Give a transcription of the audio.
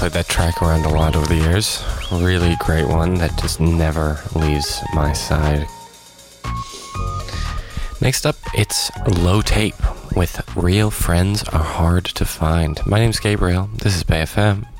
played that track around a lot over the years. Really great one that just never leaves my side. Next up, it's Low Tape with Real Friends Are Hard to Find. My name's Gabriel. This is Bay FM.